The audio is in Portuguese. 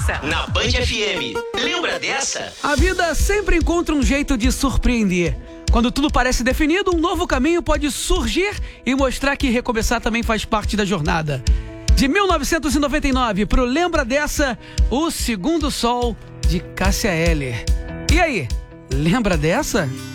dessa? Na Band FM. Lembra dessa? A vida sempre encontra um jeito de surpreender. Quando tudo parece definido, um novo caminho pode surgir e mostrar que recomeçar também faz parte da jornada. De 1999 pro Lembra Dessa, O Segundo Sol, de Cássia Eller. E aí, lembra dessa?